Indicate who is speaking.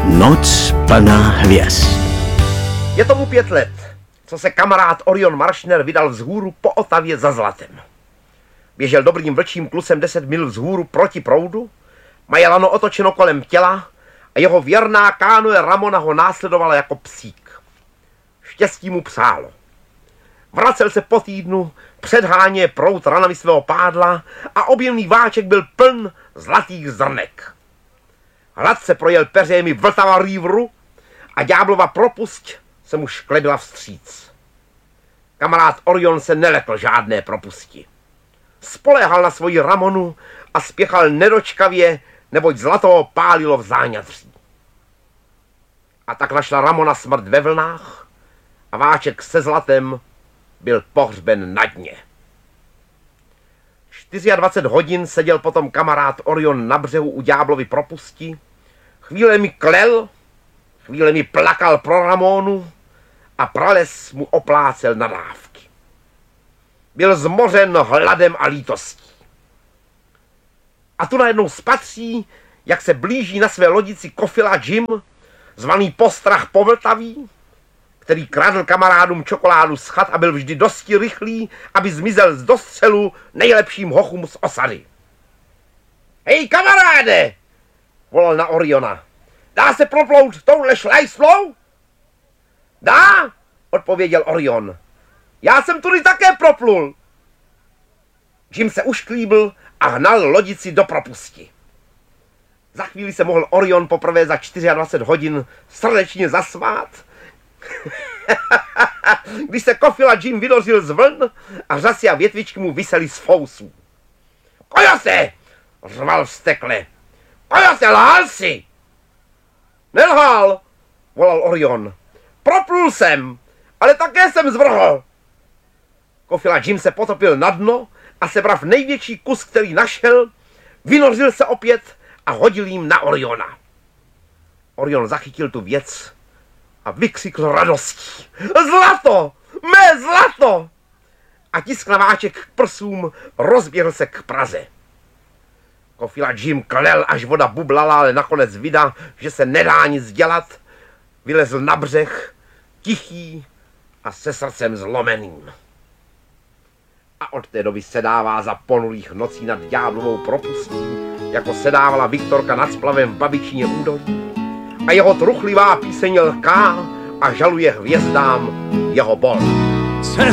Speaker 1: Noc plná hvězd.
Speaker 2: Je tomu 5 let, co se kamarád Orion Maršner vydal vzhůru po Otavě za zlatem. Běžel dobrým vlčím klusem 10 mil vzhůru proti proudu, majelano otočeno kolem těla a jeho věrná kánoe Ramona ho následovala jako psík. Štěstí mu přálo. Vracel se po týdnu, předháně proud ranami svého pádla a objemný váček byl pln zlatých zrnek. Hladce projel peřejemi Vltava Rývru a ďáblova propusť se mu šklebila vstříc. Kamarád Orion se nelekl žádné propusti. Spoléhal na svoji Ramonu a spěchal nedočkavě, neboť zlato ho pálilo v záňatří. A tak našla Ramona smrt ve vlnách a váček se zlatem byl pohřben na dně. 24 hodin seděl potom kamarád Orion na břehu u ďáblovy propusti, chvílemi klel, chvílemi plakal pro Ramonu a prales mu oplácel nadávky. Byl zmořen hladem a lítostí. A tu najednou spatří, jak se blíží na své lodici kofila Jim, zvaný Postrach po Vltaví, který kradl kamarádům čokoládu z chat a byl vždy dosti rychlý, aby zmizel z dostřelu nejlepším hochům z osady. Hej, kamaráde, volal na Oriona. Dá se proplout touhle šlajslou? Dá, odpověděl Orion. Já jsem tudy také proplul. Jim se ušklíbl a hnal lodici do propusti. Za chvíli se mohl Orion poprvé za 24 hodin srdečně zasmát, když se kofila Jim vydořil z vln a řasy a větvičky mu visely z fousů. Kojose, řval vztekle. Kojose, lhal si. Nelhal, volal Orion. Proplul jsem, ale také jsem zvrhl. Kofila Jim se potopil na dno a sebrav největší kus, který našel, vynořil se opět a hodil jim na Oriona. Orion zachytil tu věc a vykřikl radostí. Zlato! Mé zlato! A tiskl váček k prsům, rozběhl se k Praze. Kofila Jim klel, až voda bublala, ale nakonec vydal, že se nedá nic dělat. Vylezl na břeh, tichý a se srdcem zlomeným. A od té doby sedává za ponulých nocí nad ďáblovou propustí, jako sedávala Viktorka nad splavem v Babičině údolí. A jeho truchlivá píseň lká a žaluje hvězdám jeho bol.